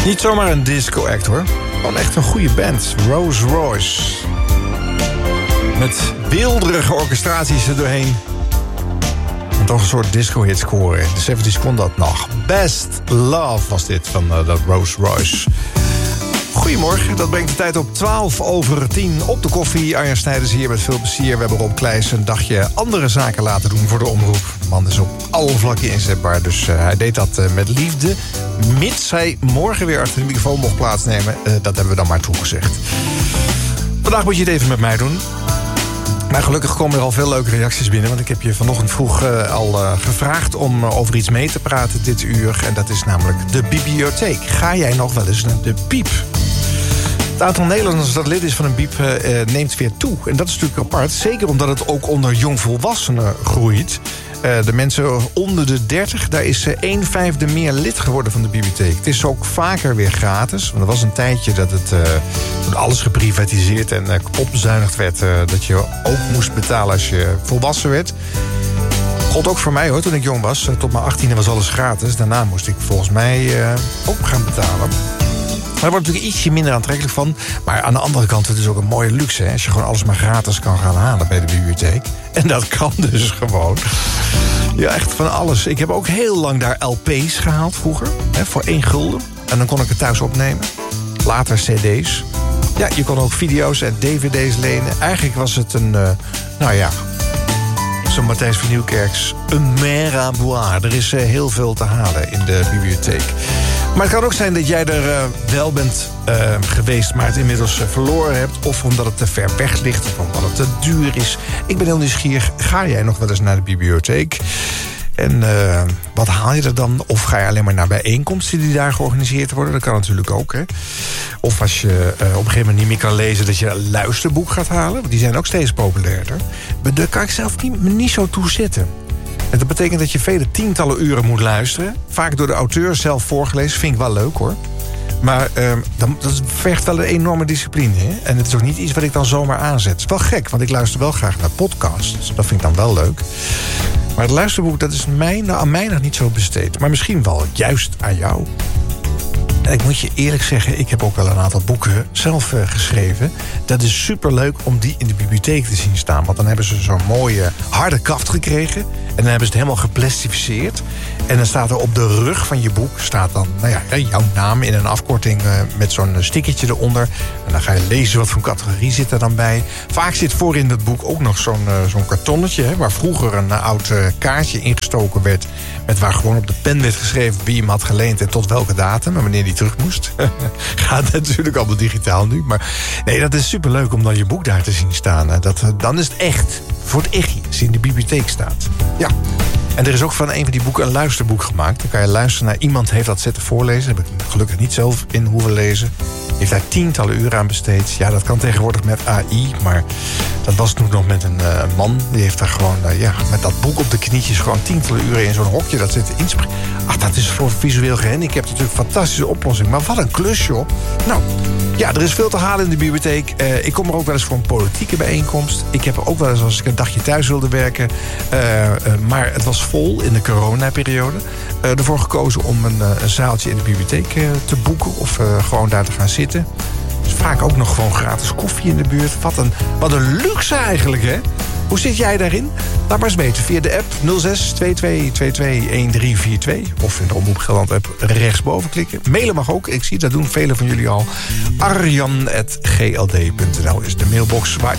Niet zomaar een disco-act, hoor. Gewoon echt een goede band. Rose Royce. Met weelderige orchestraties er doorheen. En toch een soort disco-hit scoren. In de 70's kon dat nog. Best Love was dit van dat Rose Royce. Goedemorgen, dat brengt de tijd op 11:12 op de koffie. Arjen Snijders hier met veel plezier. We hebben Rob Kleijs een dagje andere zaken laten doen voor de omroep. De man is op alle vlakken inzetbaar, dus hij deed dat met liefde. Mits hij morgen weer achter de microfoon mocht plaatsnemen. Dat hebben we dan maar toegezegd. Vandaag moet je het even met mij doen. Maar gelukkig komen er al veel leuke reacties binnen. Want ik heb je vanochtend vroeg al gevraagd om over iets mee te praten dit uur. En dat is namelijk de bibliotheek. Ga jij nog wel eens naar de Biep? Het aantal Nederlanders dat lid is van een Biep neemt weer toe. En dat is natuurlijk apart. Zeker omdat het ook onder jongvolwassenen groeit. De mensen onder de 30, daar is 1/5 meer lid geworden van de bibliotheek. Het is ook vaker weer gratis. Want er was een tijdje dat toen alles geprivatiseerd en kapot bezuinigd werd, dat je ook moest betalen als je volwassen werd. Gold ook voor mij, hoor, toen ik jong was. Tot mijn 18e was alles gratis. Daarna moest ik volgens mij ook gaan betalen. Daar wordt natuurlijk ietsje minder aantrekkelijk van. Maar aan de andere kant, het is ook een mooie luxe, hè, als je gewoon alles maar gratis kan gaan halen bij de bibliotheek. En dat kan dus gewoon. Ja, echt van alles. Ik heb ook heel lang daar LP's gehaald vroeger. Hè, voor 1 gulden. En dan kon ik het thuis opnemen. Later cd's. Ja, je kon ook video's en dvd's lenen. Eigenlijk was het een, zo'n Matthijs van Nieuwkerks, een mer à boire. Er is heel veel te halen in de bibliotheek. Maar het kan ook zijn dat jij er wel bent geweest, maar het inmiddels verloren hebt. Of omdat het te ver weg ligt, of omdat het te duur is. Ik ben heel nieuwsgierig. Ga jij nog wel eens naar de bibliotheek? En wat haal je er dan? Of ga je alleen maar naar bijeenkomsten die daar georganiseerd worden? Dat kan natuurlijk ook, hè. Of als je op een gegeven moment niet meer kan lezen, dat je een luisterboek gaat halen. Want die zijn ook steeds populairder. Maar daar kan ik zelf niet zo toe zitten. En dat betekent dat je vele tientallen uren moet luisteren. Vaak door de auteur zelf voorgelezen. Vind ik wel leuk, hoor. Maar dat vergt wel een enorme discipline, hè? En het is ook niet iets wat ik dan zomaar aanzet. Het is wel gek, want ik luister wel graag naar podcasts. Dat vind ik dan wel leuk. Maar het luisterboek, dat is aan mij nog niet zo besteed. Maar misschien wel juist aan jou. En ik moet je eerlijk zeggen, ik heb ook wel een aantal boeken zelf geschreven. Dat is superleuk om die in de bibliotheek te zien staan. Want dan hebben ze zo'n mooie harde kaft gekregen. En dan hebben ze het helemaal geplastificeerd. En dan staat er op de rug van je boek staat dan, jouw naam in een afkorting met zo'n stickertje eronder. En dan ga je lezen wat voor categorie zit er dan bij. Vaak zit voor in dat boek ook nog zo'n kartonnetje, hè, waar vroeger een oud kaartje ingestoken werd. Met waar gewoon op de pen werd geschreven wie hem had geleend en tot welke datum en wanneer die terug moest. Gaat natuurlijk allemaal digitaal nu. Maar nee, dat is superleuk om dan je boek daar te zien staan. Dan is het echt, voor het echt, als hij in de bibliotheek staat. Ja. En er is ook van een van die boeken een luisterboek gemaakt. Dan kan je luisteren naar iemand heeft dat zitten voorlezen. Daar heb ik gelukkig niet zelf in hoeven lezen. Heeft daar tientallen uren aan besteed. Ja, dat kan tegenwoordig met AI. Maar dat was toen nog met een man. Die heeft daar gewoon met dat boek op de knietjes gewoon tientallen uren in zo'n hokje dat zitten inspreken. Ach, dat is voor visueel gehandicapt natuurlijk een fantastische oplossing. Maar wat een klus, joh. Nou, ja, er is veel te halen in de bibliotheek. Ik kom er ook wel eens voor een politieke bijeenkomst. Ik heb er ook wel eens als ik een dagje thuis wilde werken. Maar het was vol in de coronaperiode. Ervoor gekozen om een zaaltje in de bibliotheek te boeken. Of gewoon daar te gaan zitten. Dus vaak ook nog gewoon gratis koffie in de buurt. Wat een luxe eigenlijk, hè? Hoe zit jij daarin? Laat maar eens weten via de app 06 22 22 1342. Of in de Omroep Gelderland app rechtsboven klikken. Mailen mag ook. Ik zie dat doen velen van jullie al. Arjan@gld.nl is de mailbox waar